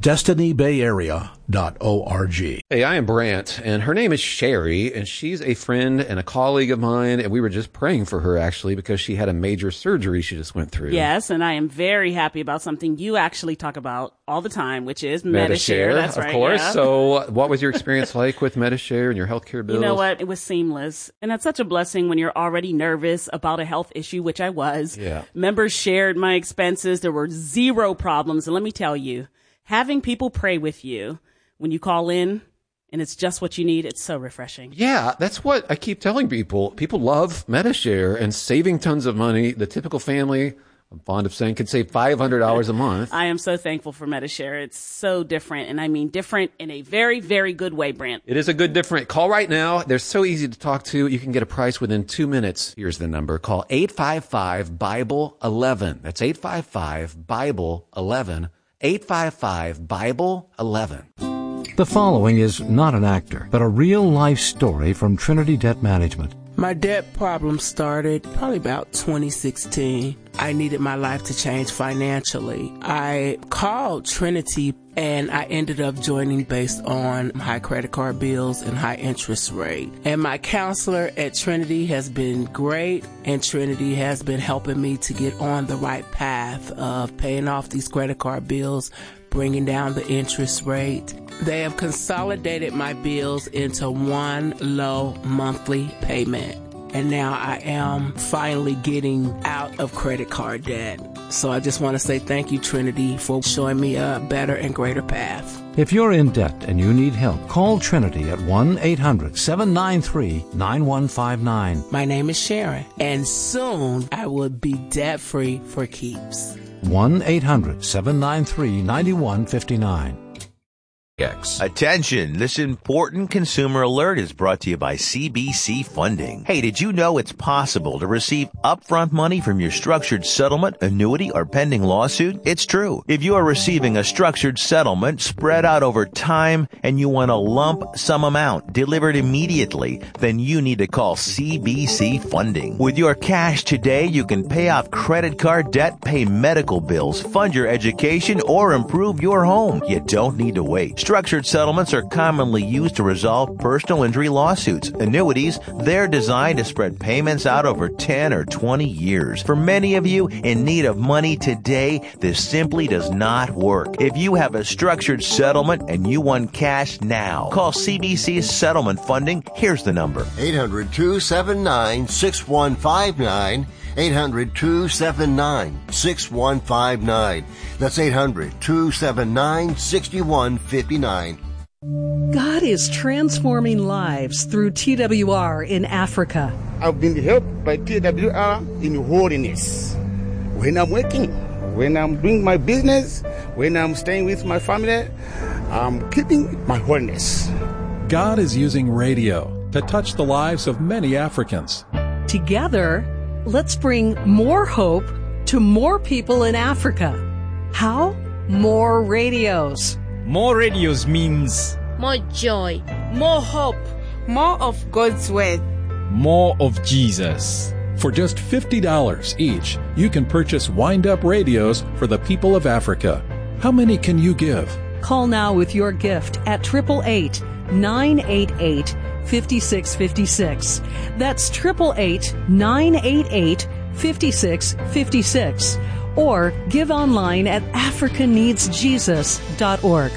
DestinyBayArea.org. Hey, I am Brant, and her name is Sherry, and she's a friend and a colleague of mine, and we were just praying for her, actually, because she had a major surgery she just went through. Yes, and I am very happy about something you actually talk about all the time, which is Medi-Share. That's right, of course. yeah. So what was your experience like with Medi-Share and your healthcare bills? You know what? It was seamless. And that's such a blessing when you're already nervous about a health issue, which I was. Yeah. Members shared my expenses. There were zero problems. And let me tell you, having people pray with you when you call in and it's just what you need, it's so refreshing. Yeah, that's what I keep telling people. People love Medi-Share and saving tons of money. The typical family, I'm fond of saying, could save $500 a month. I am so thankful for Medi-Share. It's so different, and I mean different in a very, very good way, Brent. It is a good different. Call right now. They're so easy to talk to. You can get a price within 2 minutes. Here's the number. Call 855-BIBLE-11. That's 855-BIBLE-11. 855-BIBLE-11. The following is not an actor, but a real-life story from Trinity Debt Management. My debt problem started probably about 2016. I needed my life to change financially. I called Trinity and I ended up joining based on high credit card bills and high interest rate. And my counselor at Trinity has been great, and Trinity has been helping me to get on the right path of paying off these credit card bills, bringing down the interest rate. They have consolidated my bills into one low monthly payment. And now I am finally getting out of credit card debt. So I just want to say thank you, Trinity, for showing me a better and greater path. If you're in debt and you need help, call Trinity at 1-800-793-9159. My name is Sharon, and soon I will be debt-free for keeps. 1-800-793-9159. Attention, this important consumer alert is brought to you by CBC Funding. Hey, did you know it's possible to receive upfront money from your structured settlement, annuity, or pending lawsuit? It's true. If you are receiving a structured settlement spread out over time and you want a lump sum amount delivered immediately, then you need to call CBC Funding. With your cash today, you can pay off credit card debt, pay medical bills, fund your education, or improve your home. You don't need to wait. Structured settlements are commonly used to resolve personal injury lawsuits. Annuities, they're designed to spread payments out over 10 or 20 years. For many of you in need of money today, this simply does not work. If you have a structured settlement and you want cash now, call CBC Settlement Funding. Here's the number. 800-279-6159. 800-279-6159. That's 800-279-6159. God is transforming lives through TWR in Africa. I've been helped by TWR in holiness. When I'm working, when I'm doing my business, when I'm staying with my family, I'm keeping my holiness. God is using radio to touch the lives of many Africans. Together, let's bring more hope to more people in Africa. How? More radios. More radios means more joy, more hope, more of God's word, more of Jesus. For just $50 each, you can purchase wind-up radios for the people of Africa. How many can you give? Call now with your gift at 888-988-5656. That's 888-988-5656. Or give online at africaneedsjesus.org.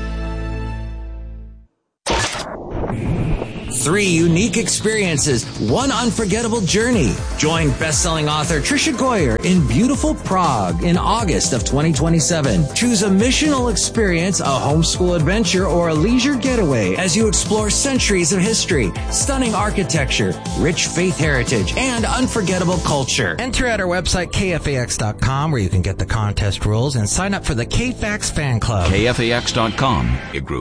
3 unique experiences, 1 unforgettable journey. Join best-selling author Tricia Goyer in beautiful Prague in August of 2027. Choose a missional experience, a homeschool adventure, or a leisure getaway as you explore centuries of history, stunning architecture, rich faith heritage, and unforgettable culture. Enter at our website, KFAX.com, where you can get the contest rules and sign up for the KFAX fan club. KFAX.com, a group.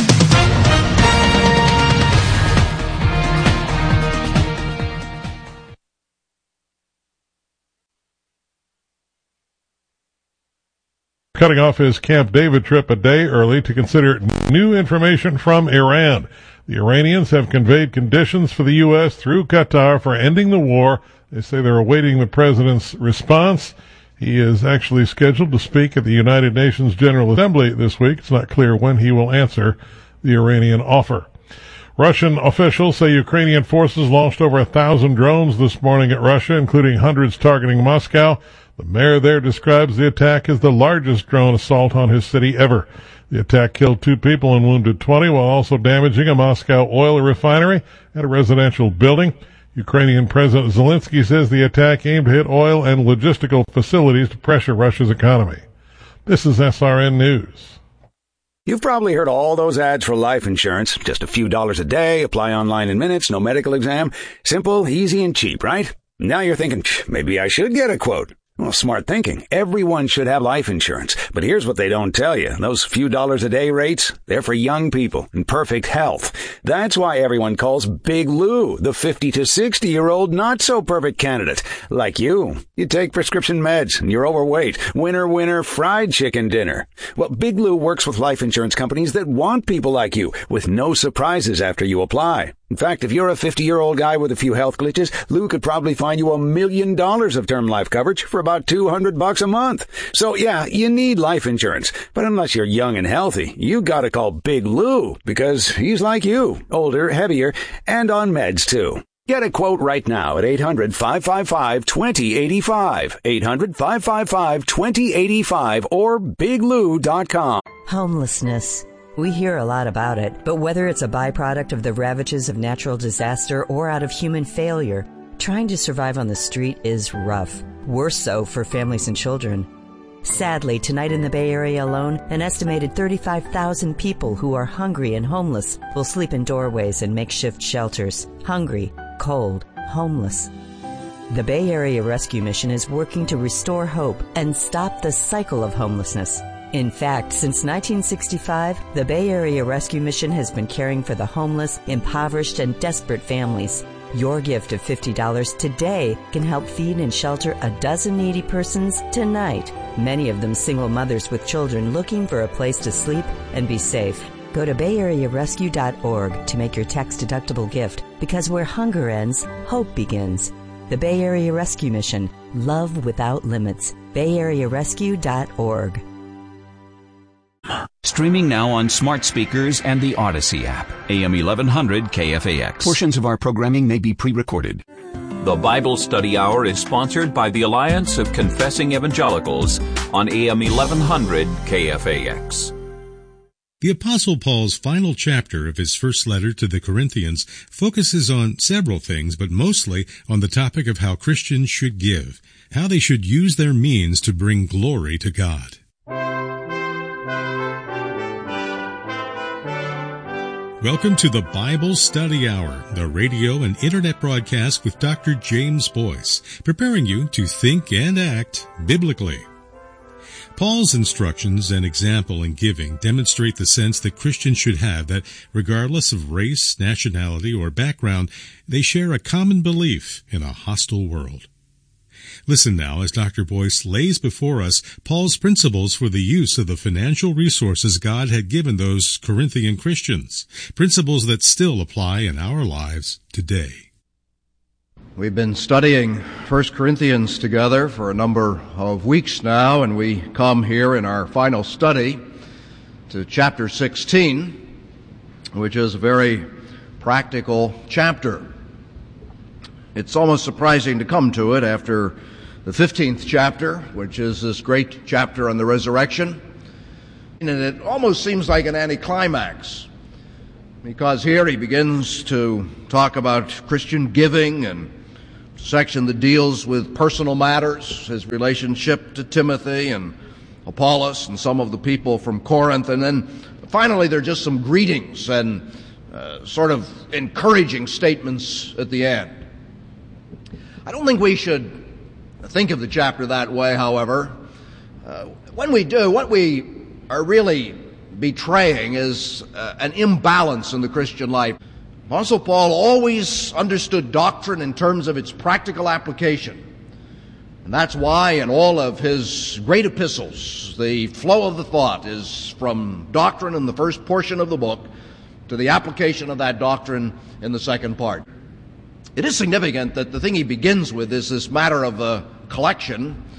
Cutting off his Camp David trip a day early to consider new information from Iran. The Iranians have conveyed conditions for the U.S. through Qatar for ending the war. They say they're awaiting the president's response. He is actually scheduled to speak at the United Nations General Assembly this week. It's not clear when he will answer the Iranian offer. Russian officials say Ukrainian forces launched over 1,000 drones this morning at Russia, including hundreds targeting Moscow. The mayor there describes the attack as the largest drone assault on his city ever. The attack killed 2 people and wounded 20, while also damaging a Moscow oil refinery and a residential building. Ukrainian President Zelensky says the attack aimed to hit oil and logistical facilities to pressure Russia's economy. This is SRN News. You've probably heard all those ads for life insurance. Just a few dollars a day, apply online in minutes, no medical exam. Simple, easy, and cheap, right? Now you're thinking, maybe I should get a quote. Well, smart thinking. Everyone should have life insurance. But here's what they don't tell you. Those few dollars a day rates, they're for young people in perfect health. That's why everyone calls Big Lou the 50 to 60-year-old not-so-perfect candidate. Like you. You take prescription meds and you're overweight. Winner, winner, fried chicken dinner. Well, Big Lou works with life insurance companies that want people like you with no surprises after you apply. In fact, if you're a 50-year-old guy with a few health glitches, Lou could probably find you $1 million of term life coverage for about $200 a month. So yeah, you need life insurance. But unless you're young and healthy, you gotta call Big Lou because he's like you, older, heavier, and on meds too. Get a quote right now at 800-555-2085, 800-555-2085, or biglou.com. Homelessness. We hear a lot about it, but whether it's a byproduct of the ravages of natural disaster or out of human failure, trying to survive on the street is rough. Worse so for families and children. Sadly, tonight in the Bay Area alone, an estimated 35,000 people who are hungry and homeless will sleep in doorways and makeshift shelters. Hungry, cold, homeless. The Bay Area Rescue Mission is working to restore hope and stop the cycle of homelessness. In fact, since 1965, the Bay Area Rescue Mission has been caring for the homeless, impoverished, and desperate families. Your gift of $50 today can help feed and shelter a dozen needy persons tonight, many of them single mothers with children looking for a place to sleep and be safe. Go to BayAreaRescue.org to make your tax-deductible gift, because where hunger ends, hope begins. The Bay Area Rescue Mission. Love without limits. BayAreaRescue.org. Streaming now on smart speakers and the Odyssey app. AM 1100 KFAX. Portions of our programming may be pre-recorded. The Bible Study Hour is sponsored by the Alliance of Confessing Evangelicals on AM 1100 KFAX. The Apostle Paul's final chapter of his first letter to the Corinthians focuses on several things, but mostly on the topic of how Christians should give, how they should use their means to bring glory to God. Welcome to the Bible Study Hour, the radio and internet broadcast with Dr. James Boyce, preparing you to think and act biblically. Paul's instructions and example in giving demonstrate the sense that Christians should have that regardless of race, nationality, or background, they share a common belief in a hostile world. Listen now as Dr. Boyce lays before us Paul's principles for the use of the financial resources God had given those Corinthian Christians, principles that still apply in our lives today. We've been studying 1 Corinthians together for a number of weeks now, and we come here in our final study to chapter 16, which is a very practical chapter. It's almost surprising to come to it after the 15th chapter, which is this great chapter on the resurrection. And it almost seems like an anticlimax, because here he begins to talk about Christian giving and a section that deals with personal matters, his relationship to Timothy and Apollos and some of the people from Corinth. And then finally there are just some greetings and sort of encouraging statements at the end. I don't think we should think of the chapter that way, however. When we do, what we are really betraying is an imbalance in the Christian life. Apostle Paul always understood doctrine in terms of its practical application. And that's why in all of his great epistles, the flow of the thought is from doctrine in the first portion of the book to the application of that doctrine in the second part. It is significant that the thing he begins with is this matter of collection,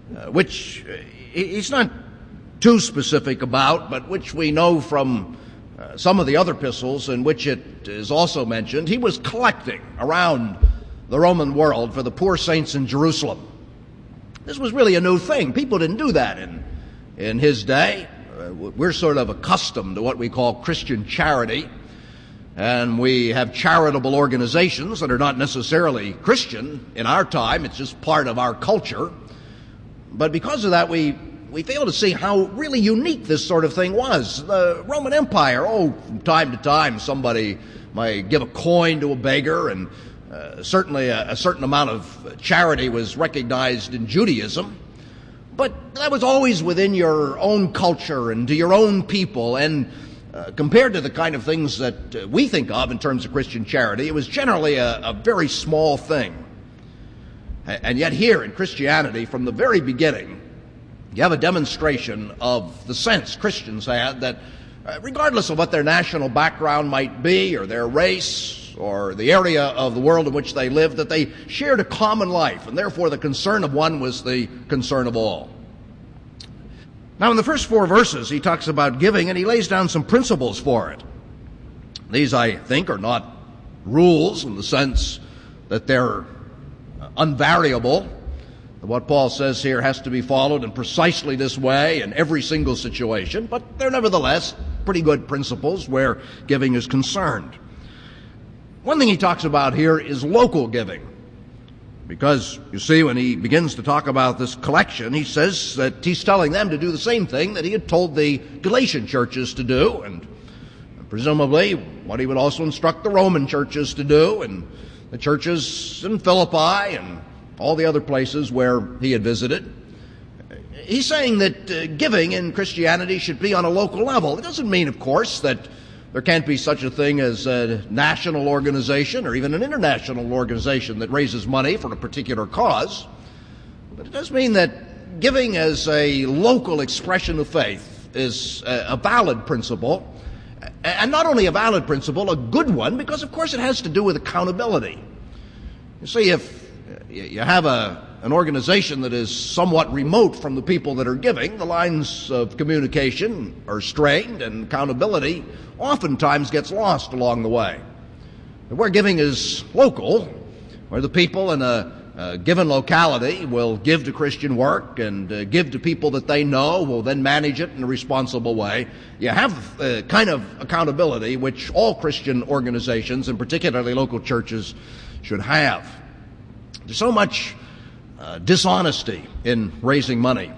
which he's not too specific about, but which we know from some of the other epistles in which it is also mentioned. He was collecting around the Roman world for the poor saints in Jerusalem. This was really a new thing. People didn't do that in his day. We're sort of accustomed to what we call Christian charity, and we have charitable organizations that are not necessarily Christian in our time. It's just part of our culture. But because of that, we fail to see how really unique this sort of thing was. The Roman Empire, from time to time, somebody might give a coin to a beggar, and certainly a certain amount of charity was recognized in Judaism. But that was always within your own culture and to your own people, and compared to the kind of things that we think of in terms of Christian charity, it was generally a very small thing. And yet here in Christianity, from the very beginning, you have a demonstration of the sense Christians had that regardless of what their national background might be, or their race, or the area of the world in which they lived, that they shared a common life, and therefore the concern of one was the concern of all. Now in the first 4 verses, he talks about giving, and he lays down some principles for it. These, I think, are not rules in the sense that they're unvariable. What Paul says here has to be followed in precisely this way in every single situation, but they're nevertheless pretty good principles where giving is concerned. One thing he talks about here is local giving, because, you see, when he begins to talk about this collection, he says that he's telling them to do the same thing that he had told the Galatian churches to do, and presumably what he would also instruct the Roman churches to do, and the churches in Philippi and all the other places where he had visited. He's saying that giving in Christianity should be on a local level. It doesn't mean, of course, that there can't be such a thing as a national organization or even an international organization that raises money for a particular cause. But it does mean that giving as a local expression of faith is a valid principle. And not only a valid principle, a good one, because of course it has to do with accountability. You see, if you have an organization that is somewhat remote from the people that are giving, the lines of communication are strained, and accountability oftentimes gets lost along the way. But where giving is local, where the people in a given locality will give to Christian work and give to people that they know will then manage it in a responsible way, you have a kind of accountability which all Christian organizations, and particularly local churches, should have. There's so much dishonesty in raising money,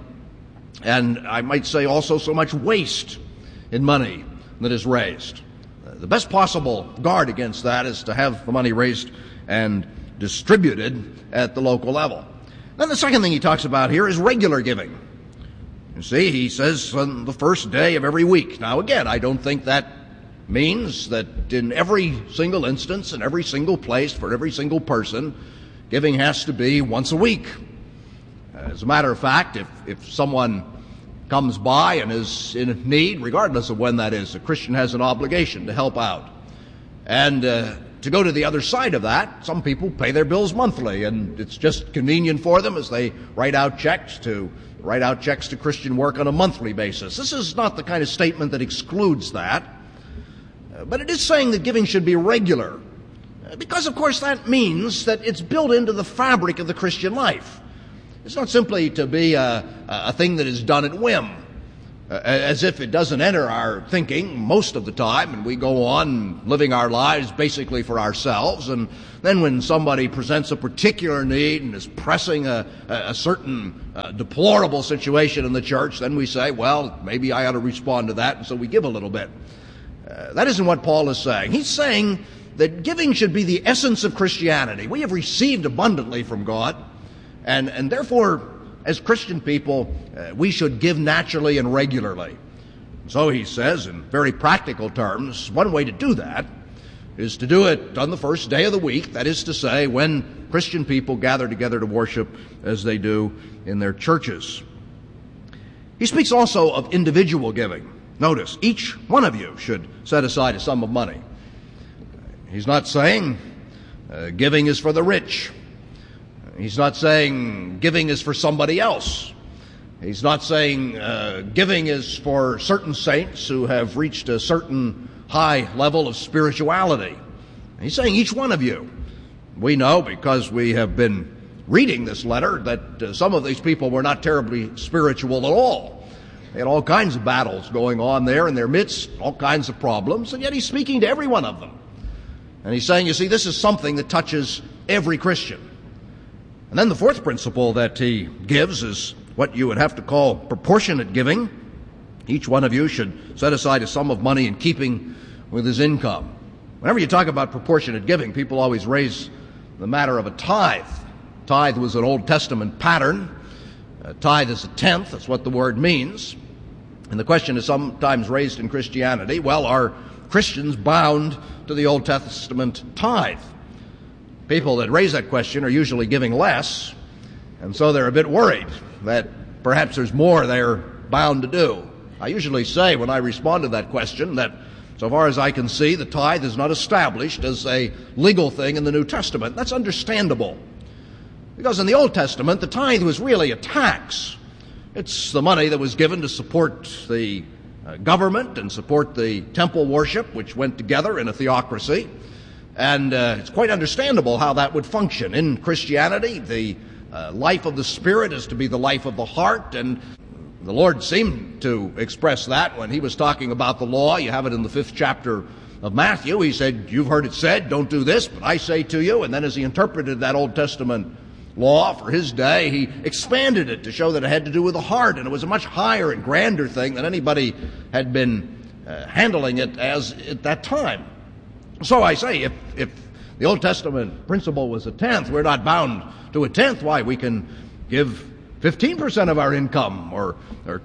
and I might say also so much waste in money that is raised. The best possible guard against that is to have the money raised and distributed at the local level. Then the second thing he talks about here is regular giving. You see, he says on the first day of every week. Now again, I don't think that means that in every single instance, in every single place, for every single person, giving has to be once a week. As a matter of fact, if someone comes by and is in need, regardless of when that is, a Christian has an obligation to help out. And to go to the other side of that, some people pay their bills monthly, and it's just convenient for them as they write out checks to Christian work on a monthly basis. This is not the kind of statement that excludes that, but it is saying that giving should be regular, because of course that means that it's built into the fabric of the Christian life. It's not simply to be a thing that is done at whim, as if it doesn't enter our thinking most of the time, and we go on living our lives basically for ourselves. And then when somebody presents a particular need and is pressing a certain deplorable situation in the church, then we say, well, maybe I ought to respond to that, and so we give a little bit. That isn't what Paul is saying. He's saying that giving should be the essence of Christianity. We have received abundantly from God, and therefore, as Christian people, we should give naturally and regularly. So he says, in very practical terms, one way to do that is to do it on the first day of the week, that is to say, when Christian people gather together to worship as they do in their churches. He speaks also of individual giving. Notice, each one of you should set aside a sum of money. He's not saying giving is for the rich. He's not saying giving is for somebody else. He's not saying giving is for certain saints who have reached a certain high level of spirituality. He's saying each one of you. We know, because we have been reading this letter, that some of these people were not terribly spiritual at all. They had all kinds of battles going on there in their midst, all kinds of problems, and yet he's speaking to every one of them. And he's saying, you see, this is something that touches every Christian. And then the fourth principle that he gives is what you would have to call proportionate giving. Each one of you should set aside a sum of money in keeping with his income. Whenever you talk about proportionate giving, people always raise the matter of a tithe. Tithe was an Old Testament pattern. A tithe is a tenth. That's what the word means. And the question is sometimes raised in Christianity, well, are Christians bound to the Old Testament tithe? People that raise that question are usually giving less, and so they're a bit worried that perhaps there's more they're bound to do. I usually say when I respond to that question that so far as I can see, the tithe is not established as a legal thing in the New Testament. That's understandable. Because in the Old Testament, the tithe was really a tax. It's the money that was given to support the government and support the temple worship, which went together in a theocracy. And it's quite understandable how that would function. In Christianity, the life of the Spirit is to be the life of the heart, and the Lord seemed to express that when he was talking about the law. You have it in the 5th chapter of Matthew. He said, you've heard it said, don't do this, but I say to you. And then as he interpreted that Old Testament law for his day, he expanded it to show that it had to do with the heart, and it was a much higher and grander thing than anybody had been handling it as at that time. So I say, if the Old Testament principle was a tenth, we're not bound to a tenth. Why? We can give 15% of our income or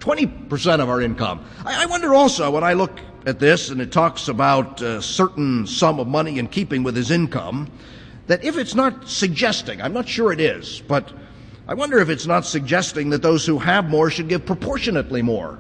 20% of our income. I wonder also, when I look at this and it talks about a certain sum of money in keeping with his income, that if it's not suggesting, I'm not sure it is, but I wonder if it's not suggesting that those who have more should give proportionately more.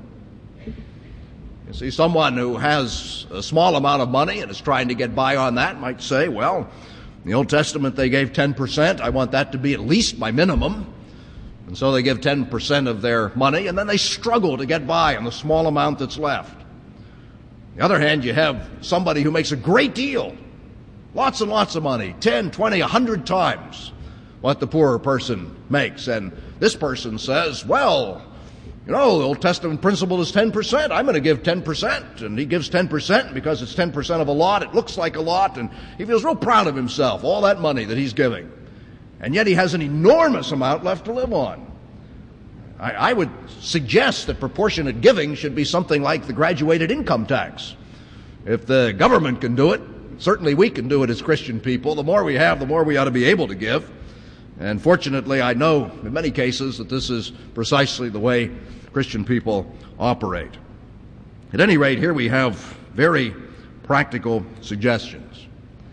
You see, someone who has a small amount of money and is trying to get by on that might say, well, in the Old Testament they gave 10%. I want that to be at least my minimum. And so they give 10% of their money, and then they struggle to get by on the small amount that's left. On the other hand, you have somebody who makes a great deal, lots and lots of money, 10, 20, 100 times what the poorer person makes. And this person says, well, you know, the Old Testament principle is 10%. I'm going to give 10%. And he gives 10%. Because it's 10% of a lot, it looks like a lot. And he feels real proud of himself, all that money that he's giving. And yet he has an enormous amount left to live on. I would suggest that proportionate giving should be something like the graduated income tax. If the government can do it, certainly we can do it as Christian people. The more we have, the more we ought to be able to give. And fortunately, I know in many cases that this is precisely the way Christian people operate. At any rate, here we have very practical suggestions.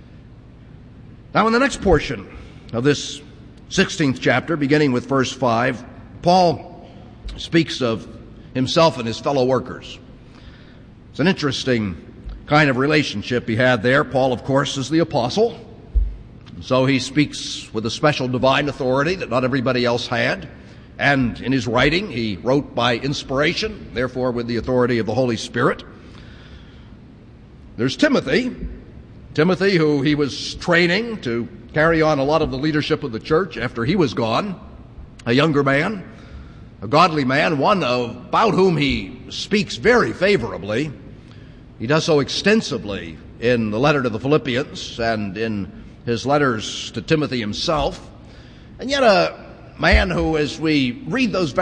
Now, in the next portion of this 16th chapter, beginning with verse 5, Paul speaks of himself and his fellow workers. It's an interesting kind of relationship he had there. Paul, of course, is the apostle. So he speaks with a special divine authority that not everybody else had. And in his writing, he wrote by inspiration, therefore with the authority of the Holy Spirit. There's Timothy, who he was training to carry on a lot of the leadership of the church after he was gone. A younger man, a godly man, one about whom he speaks very favorably. He does so extensively in the letter to the Philippians and in his letters to Timothy himself. And yet a man who, as we read those